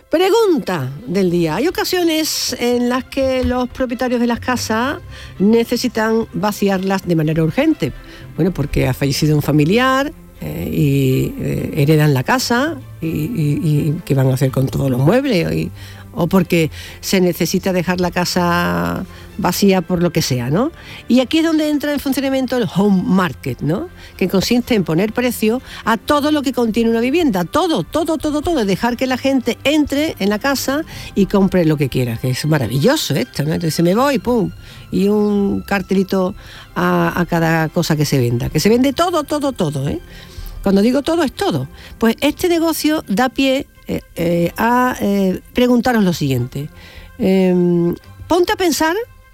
Pregunta del día. Hay ocasiones en las que los propietarios de las casas necesitan vaciarlas de manera urgente. Bueno, porque ha fallecido un familiar y heredan la casa y ¿qué van a hacer con todos los muebles? O porque se necesita dejar la casa vacía por lo que sea, ¿no? Y aquí es donde entra en funcionamiento el home market, ¿no? Que consiste en poner precio a todo lo que contiene una vivienda, todo, dejar que la gente entre en la casa y compre lo que quiera, que es maravilloso esto, ¿no? Entonces me voy, pum, y un cartelito a cada cosa que se venda, que se vende todo, ¿eh? Cuando digo todo, es todo. Pues este negocio da pie a preguntaros lo siguiente. Ponte a pensar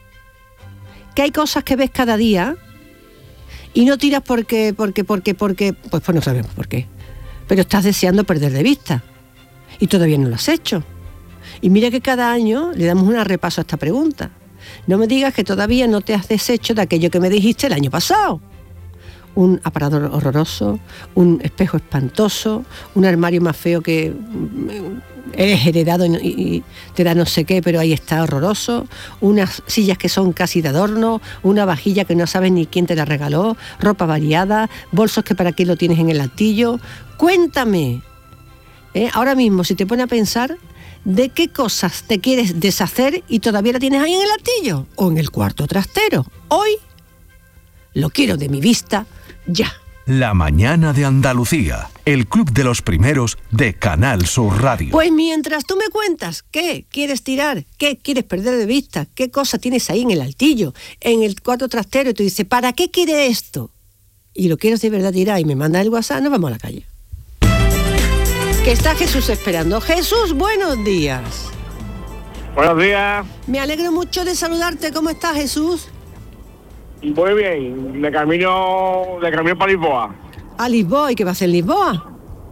que hay cosas que ves cada día y no tiras porque, pues no sabemos por qué. Pero estás deseando perder de vista y todavía no lo has hecho. Y mira que cada año le damos un repaso a esta pregunta. No me digas que todavía no te has deshecho de aquello que me dijiste el año pasado. Un aparador horroroso, un espejo espantoso, un armario más feo que eres heredado y te da no sé qué, pero ahí está horroroso, unas sillas que son casi de adorno, una vajilla que no sabes ni quién te la regaló, ropa variada, bolsos que para qué lo tienes en el altillo. Cuéntame, ahora mismo, si te pones a pensar, ¿de qué cosas te quieres deshacer y todavía la tienes ahí en el altillo o en el cuarto trastero? Hoy lo quiero de mi vista ya. La mañana de Andalucía, el club de los primeros de Canal Sur Radio. Pues mientras tú me cuentas qué quieres tirar, qué quieres perder de vista, qué cosa tienes ahí en el altillo, en el cuarto trastero, y tú dices, ¿para qué quiere esto? Y lo quieres de verdad tirar y me manda el WhatsApp, nos vamos a la calle. Que está Jesús esperando. Jesús, buenos días. Buenos días. Me alegro mucho de saludarte. ¿Cómo estás, Jesús? Muy bien, de camino para Lisboa. ¿A Lisboa? ¿Y qué vas a hacer en Lisboa?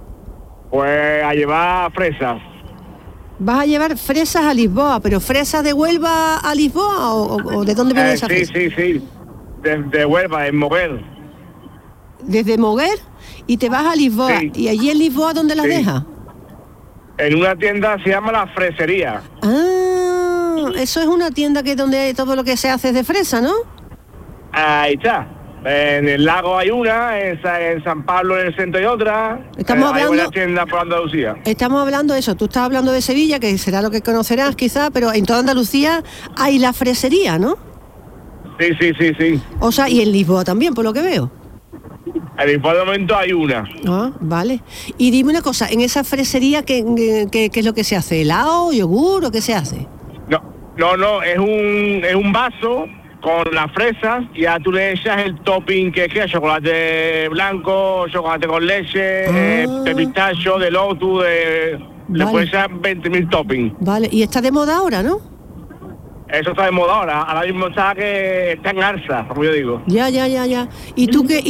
Pues a llevar fresas. ¿Vas a llevar fresas a Lisboa? ¿Pero fresas de Huelva a Lisboa o de dónde viene esa fresa? Sí. De Huelva, en Moguer. ¿Desde Moguer? Y te vas a Lisboa. Sí. ¿Y allí en Lisboa dónde las dejas? En una tienda se llama La Fresería. Ah, eso es una tienda que donde todo lo que se hace es de fresa, ¿no? Ahí está. En el lago hay una, en San Pablo en el centro hay otra. Hay buenas tiendas por Andalucía. Estamos hablando de eso. Tú estás hablando de Sevilla, que será lo que conocerás quizá, pero en toda Andalucía hay La Fresería, ¿no? Sí. O sea, y en Lisboa también, por lo que veo. En Lisboa de momento hay una. Ah, vale. Y dime una cosa, ¿en esa fresería qué es lo que se hace? ¿Helado, yogur o qué se hace? No, es un vaso con las fresas y ya tú le echas el topping que es chocolate blanco, chocolate con leche, de pistacho, de lotus, le puedes echar 20.000 toppings. Vale, y está de moda ahora, ¿no? Eso está de moda ahora mismo está en alza, como yo digo. Ya. ¿Y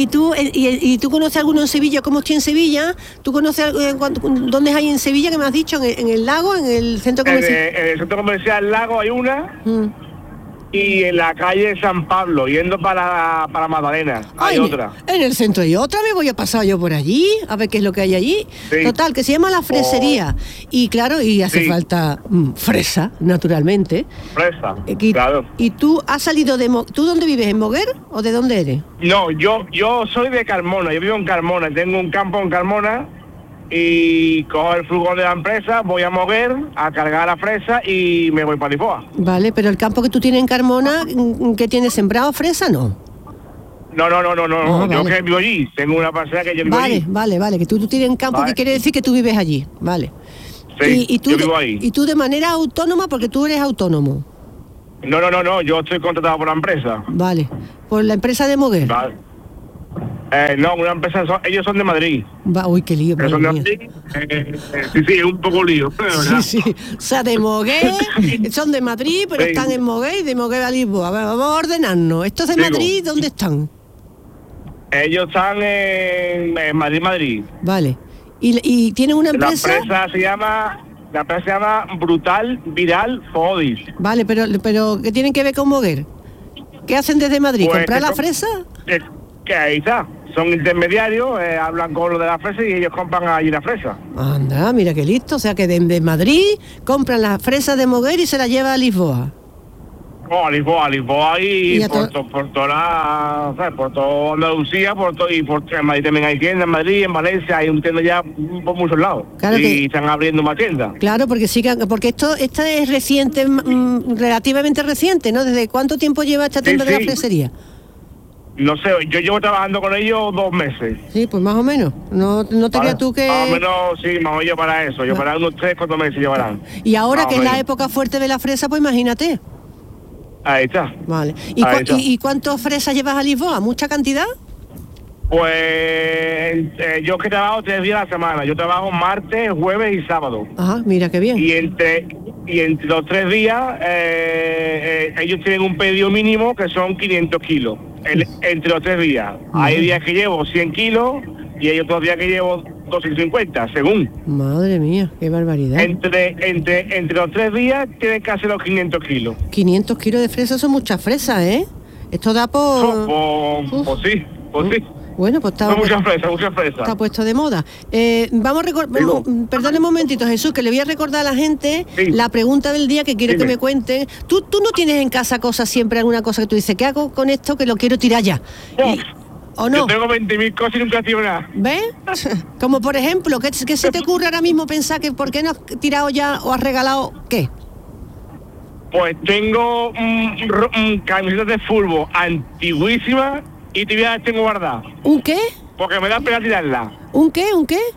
tú conoces alguno en Sevilla? ¿Cómo estoy en Sevilla? ¿Tú conoces dónde hay en Sevilla que me has dicho? ¿En el lago, en el centro comercial? En el centro comercial Lago hay una. Y en la calle San Pablo, yendo para Magdalena, hay otra. En el centro hay otra, me voy a pasar yo por allí, a ver qué es lo que hay allí. Sí. Total, que se llama La Fresería. Y claro, y hace falta fresa, naturalmente. Fresa, claro. ¿Y tú has salido de... ¿Tú dónde vives, en Moguer o de dónde eres? No, yo soy de Carmona, yo vivo en Carmona, tengo un campo en Carmona. Y cojo el furgón de la empresa, voy a Moguer a cargar la fresa y me voy para Lisboa. Vale, pero el campo que tú tienes en Carmona, ¿qué tienes sembrado? ¿Fresa no? No. Yo que vivo allí, tengo una parcela que yo vivo allí. Vale, que tú tienes un campo que quiere decir que tú vives allí, vale. Sí, y tú yo vivo ahí. ¿Y tú de manera autónoma, porque tú eres autónomo? No, yo estoy contratado por la empresa. Vale, por la empresa de Moguer. Vale. No, una empresa, ellos son de Madrid. Uy, qué lío. Son de Madrid. Sí, es un poco lío. Sí. O sea, de Moguer, son de Madrid, pero están en Moguer y de Moguer a Lisboa. A ver, vamos a ordenarnos. ¿Estos de Madrid dónde están? Ellos están en Madrid. Vale. ¿Y tienen una empresa? La empresa se llama Brutal Viral Fodis. Vale, pero ¿qué tienen que ver con Moguer? ¿Qué hacen desde Madrid? Pues ¿Comprar la fresa? Que ahí está. son intermediarios, hablan con lo de la fresa y ellos compran allí la fresa. Anda, mira qué listo. O sea que de Madrid compran las fresas de Moguer y se las lleva a Lisboa. Oh, a Lisboa y a por toda por toda Andalucía, en Madrid también hay tiendas, en Madrid, en Valencia hay un tienda ya por muchos lados. Claro y están abriendo más tiendas. Claro, porque porque esto es reciente, relativamente reciente, ¿no? ¿Desde cuánto tiempo lleva esta tienda de la fresería? No sé, yo llevo trabajando con ellos 2 meses. Sí, pues más o menos. No te creas tú que... Más o menos, sí, más o menos para eso. Llevarán unos 3-4 meses llevarán. Y ahora que es la época fuerte de la fresa, pues imagínate. Ahí está. Vale. ¿Y cuántas fresas llevas a Lisboa? ¿Mucha cantidad? Pues yo que trabajo 3 días a la semana. Yo trabajo martes, jueves y sábado. Ajá, mira qué bien. Y entre los 3 días ellos tienen un pedido mínimo que son 500 kilos. Entre los 3 días. Hay días que llevo 100 kilos y hay otros días que llevo 250, según. Madre mía, qué barbaridad. Entre los 3 días tienen que hacer los 500 kilos. 500 kilos de fresas son muchas fresas, ¿eh? Esto da por... Pues sí. Bueno, pues está... Muchas fresas. Está puesto de moda. Perdón un momentito, Jesús, que le voy a recordar a la gente la pregunta del día que quiero que me cuenten. ¿Tú no tienes en casa cosas, siempre alguna cosa que tú dices, ¿qué hago con esto que lo quiero tirar ya? ¿O no? Yo tengo 20.000 cosas y nunca tiro nada. ¿Ves? Como por ejemplo, ¿qué se te ocurre ahora mismo pensar que por qué no has tirado ya o has regalado qué? Pues tengo camisetas de fútbol antiguísimas y todavía las tengo guardadas. ¿Un qué? Porque me da pena tirarlas. ¿Un qué?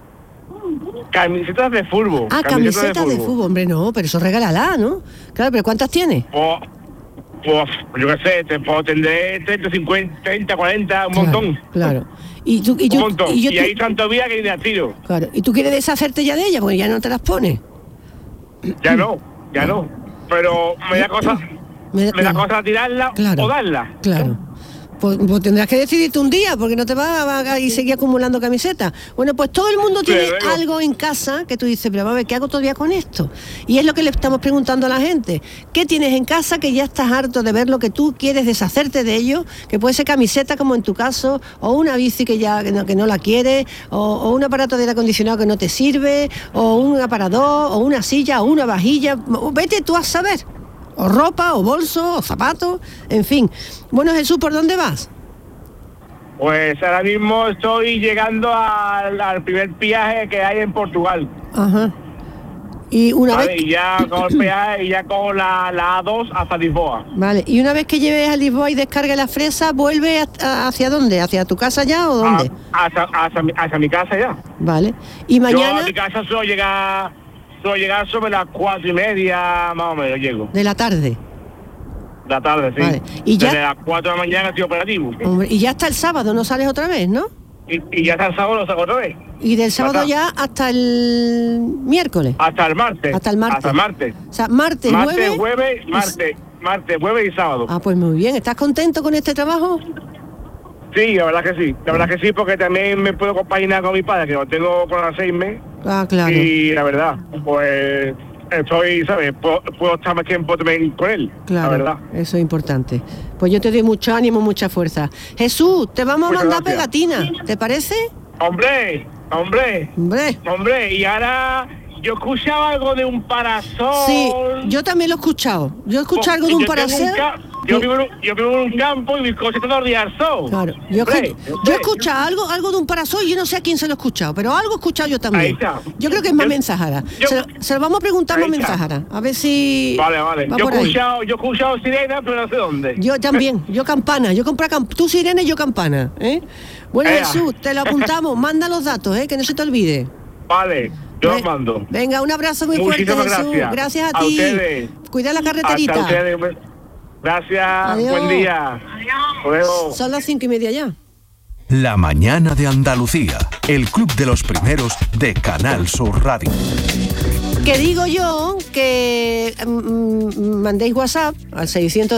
Camisetas de fútbol. Ah, camisetas de fútbol. Hombre, no, pero eso regálala, ¿no? Claro, pero ¿cuántas tienes? Pues yo qué sé, te puedo tener 30, 50, 30, 40, un montón. Claro. Un montón. Y hay tanto vía que ni las tiro. Claro. ¿Y tú quieres deshacerte ya de ellas? Porque ya no te las pones. Ya no. Pero me da cosa tirarla o darla. Claro. Pues tendrás que decidirte un día, porque no te vas a seguir acumulando camisetas. Bueno, pues todo el mundo tiene algo en casa que tú dices, pero a ver, ¿qué hago todavía con esto? Y es lo que le estamos preguntando a la gente. ¿Qué tienes en casa que ya estás harto de ver lo que tú quieres deshacerte de ello? Que puede ser camiseta, como en tu caso, o una bici que no la quieres, o un aparato de aire acondicionado que no te sirve, o un aparador, o una silla, o una vajilla. Vete tú a saber. O ropa, o bolso, o zapatos, en fin. Bueno, Jesús, ¿por dónde vas? Pues ahora mismo estoy llegando al primer peaje que hay en Portugal. Ajá. Y una vez... Y ya con el peaje y ya con la A2 hasta Lisboa. Vale, y una vez que lleves a Lisboa y descargues la fresa, ¿vuelve hacia dónde? ¿Hacia tu casa ya o dónde? Hacia mi casa ya. Vale. Y mañana... Yo a mi casa suelo llegar sobre las 4:30, más o menos, llego. ¿De la tarde? De la tarde, sí. Vale. ¿Y ya? Desde las 4 de la mañana estoy operativo. Hombre, y ya hasta el sábado, ¿no sales otra vez, no? Y ya hasta el sábado lo saco otra vez. ¿Y del sábado ya hasta el miércoles? Hasta el martes. Hasta el martes. O sea, martes, jueves y sábado. Ah, pues muy bien. ¿Estás contento con este trabajo? Sí, la verdad que sí, porque también me puedo compaginar con mi padre, que lo tengo con las 6 meses. Ah, claro. Y la verdad, pues estoy, ¿sabes? Puedo estar más tiempo también con él, claro, la verdad. Eso es importante. Pues yo te doy mucho ánimo, mucha fuerza. Jesús, te vamos a mandar pegatinas, ¿te parece? Hombre, y ahora... Yo escuchaba algo de un parasol. Sí, yo también lo he escuchado. Yo he escuchado algo de un parasol. Yo vivo en un campo y mis cosas todos los días al sol. Claro, yo he escuchado algo de un parasol y yo no sé a quién se lo he escuchado, pero algo he escuchado yo también. Ahí está. Yo creo que es Mamen Zahara. Se lo vamos a preguntar a Mamen Zahara, a ver si... Vale. Yo he escuchado sirena, pero no sé dónde. Yo también, yo campana. Yo compré tú sirena y yo campana. Bueno, Jesús, te lo apuntamos. Manda los datos, que no se te olvide. Vale. Yo os mando. Venga, un abrazo muy fuerte, Jesús. Gracias a ti. Ustedes. Cuida la carreterita. Hasta ustedes. Gracias. Adiós. Buen día. Adiós. Son las 5:30 ya. La mañana de Andalucía. El club de los primeros de Canal Sur Radio. Que digo yo que mandéis WhatsApp al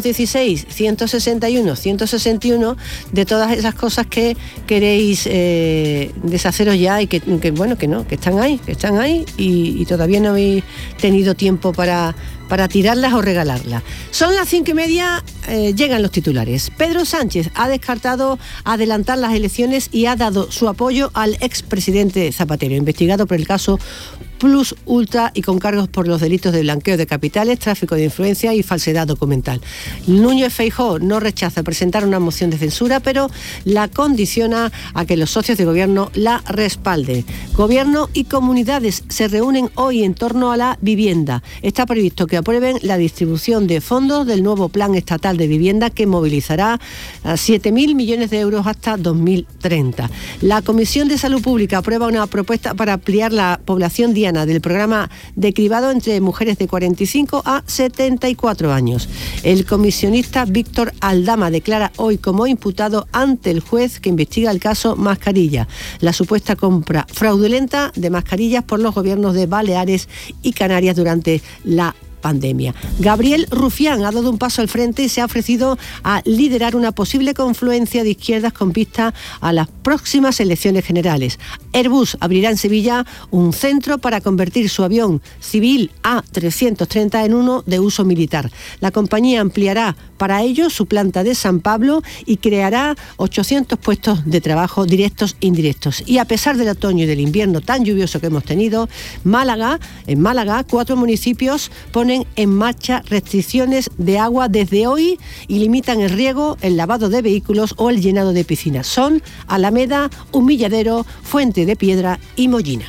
616-161-161 de todas esas cosas que queréis deshaceros ya y que están ahí y todavía no habéis tenido tiempo para tirarlas o regalarlas. Son las 5:30, llegan los titulares. Pedro Sánchez ha descartado adelantar las elecciones y ha dado su apoyo al expresidente Zapatero, investigado por el caso Plus Ultra y con cargos por los delitos de blanqueo de capitales, tráfico de influencia y falsedad documental. Núñez Feijóo no rechaza presentar una moción de censura, pero la condiciona a que los socios de gobierno la respalden. Gobierno y comunidades se reúnen hoy en torno a la vivienda. Está previsto que aprueben la distribución de fondos del nuevo Plan Estatal de Vivienda que movilizará 7.000 millones de euros hasta 2030. La Comisión de Salud Pública aprueba una propuesta para ampliar la población diana del programa de cribado entre mujeres de 45 a 74 años. El comisionista Víctor Aldama declara hoy como imputado ante el juez que investiga el caso Mascarilla, la supuesta compra fraudulenta de mascarillas por los gobiernos de Baleares y Canarias durante la pandemia. Gabriel Rufián ha dado un paso al frente y se ha ofrecido a liderar una posible confluencia de izquierdas con vista a las próximas elecciones generales. Airbus abrirá en Sevilla un centro para convertir su avión civil A330 en uno de uso militar. La compañía ampliará para ello su planta de San Pablo y creará 800 puestos de trabajo directos e indirectos. Y a pesar del otoño y del invierno tan lluvioso que hemos tenido, en Málaga, 4 municipios ponen en marcha restricciones de agua desde hoy y limitan el riego, el lavado de vehículos o el llenado de piscinas. Son Alameda, Humilladero, Fuente de Piedra y Mollina.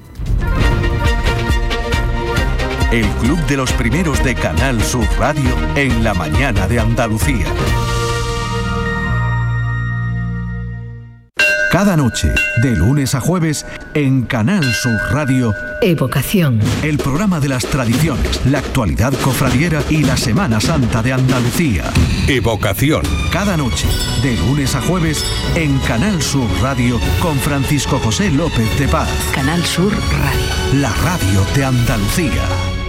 El Club de los Primeros de Canal Sur Radio en la mañana de Andalucía. Cada noche, de lunes a jueves, en Canal Sur Radio, Evocación. El programa de las tradiciones, la actualidad cofradiera y la Semana Santa de Andalucía. Evocación. Cada noche, de lunes a jueves, en Canal Sur Radio, con Francisco José López de Paz. Canal Sur Radio. La radio de Andalucía.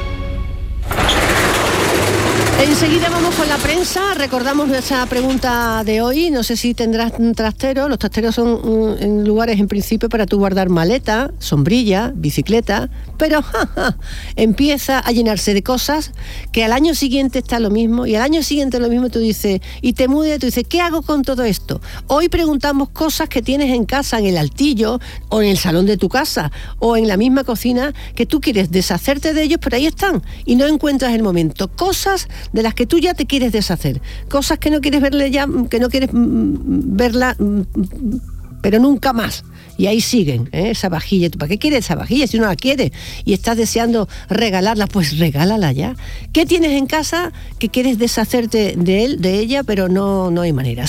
Enseguida vamos con la prensa, recordamos nuestra pregunta de hoy, no sé si tendrás un trastero, los trasteros son en lugares en principio para tú guardar maleta, sombrilla, bicicleta, pero empieza a llenarse de cosas que al año siguiente está lo mismo y al año siguiente lo mismo, tú dices, y te mudas, tú dices, ¿qué hago con todo esto? Hoy preguntamos cosas que tienes en casa, en el altillo o en el salón de tu casa o en la misma cocina que tú quieres deshacerte de ellos, pero ahí están y no encuentras el momento, cosas de las que tú ya te quieres deshacer, cosas que no quieres verle ya, que no quieres verla, pero nunca más. Y ahí siguen, esa vajilla. ¿Para qué quieres esa vajilla si no la quieres y estás deseando regalarla? Pues regálala ya. ¿Qué tienes en casa que quieres deshacerte de él, de ella, pero no hay manera?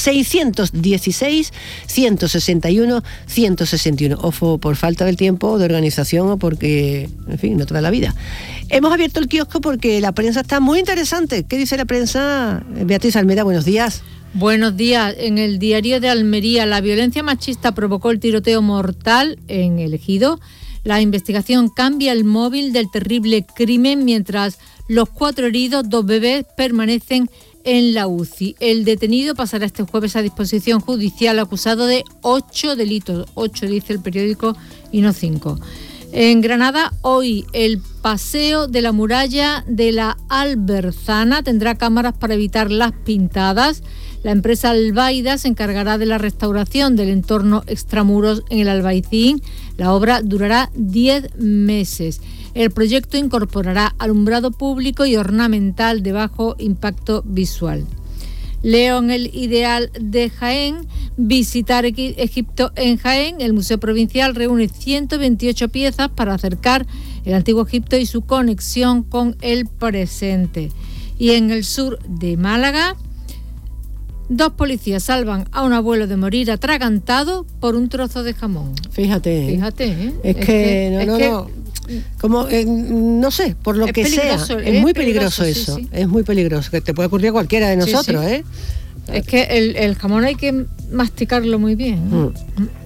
616-161-161. O por falta del tiempo, de organización o porque, en fin, no te da la vida. Hemos abierto el kiosco porque la prensa está muy interesante. ¿Qué dice la prensa? Beatriz Almeida, buenos días. Buenos días. En el diario de Almería, la violencia machista provocó el tiroteo mortal en El Ejido. La investigación cambia el móvil del terrible crimen mientras los 4 heridos, 2 bebés, permanecen en la UCI. El detenido pasará este jueves a disposición judicial acusado de 8 delitos. 8 dice el periódico y no 5. En Granada, hoy el paseo de la muralla de la Alberzana tendrá cámaras para evitar las pintadas. La empresa Albaida se encargará de la restauración del entorno extramuros en el Albaicín. La obra durará 10 meses. El proyecto incorporará alumbrado público y ornamental de bajo impacto visual. Leo en el Ideal de Jaén, visitar Egipto en Jaén. El Museo Provincial reúne 128 piezas para acercar el antiguo Egipto y su conexión con el presente. Y en el sur de Málaga, 2 policías salvan a un abuelo de morir atragantado por un trozo de jamón. Fíjate, ¿eh? Es que no. Como, no sé, por lo que sea, es muy peligroso eso, sí. Es muy peligroso, que te puede ocurrir a cualquiera de nosotros, sí. Es que el jamón hay que masticarlo muy bien, ¿no?